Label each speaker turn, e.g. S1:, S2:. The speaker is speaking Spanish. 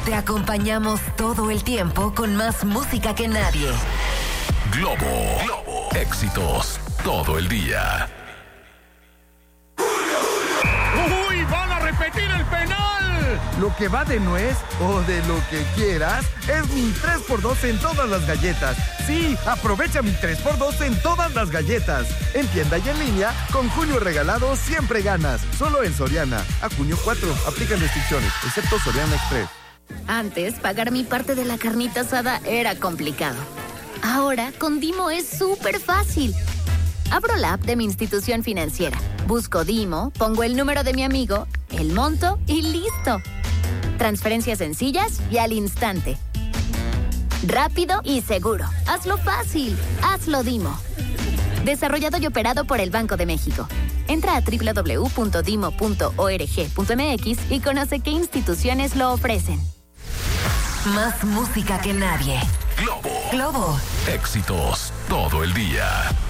S1: te acompañamos todo el tiempo con más música que nadie.
S2: Globo. Éxitos todo el día.
S3: ¡Uy! ¡Van a repetir el penal!
S4: Lo que va de nuez o de lo que quieras es mi 3x2 en todas las galletas. Sí, aprovecha mi 3x2 en todas las galletas. En tienda y en línea, con Junio Regalado siempre ganas. Solo en Soriana. A junio 4. Aplican restricciones, excepto Soriana Express.
S5: Antes, pagar mi parte de la carnita asada era complicado. Ahora, con Dimo es súper fácil. Abro la app de mi institución financiera. Busco Dimo, pongo el número de mi amigo, el monto y listo. Transferencias sencillas y al instante. Rápido y seguro. Hazlo fácil. Hazlo Dimo. Desarrollado y operado por el Banco de México. Entra a www.dimo.org.mx y conoce qué instituciones lo ofrecen.
S1: Más música que nadie.
S2: Globo. Éxitos todo el día.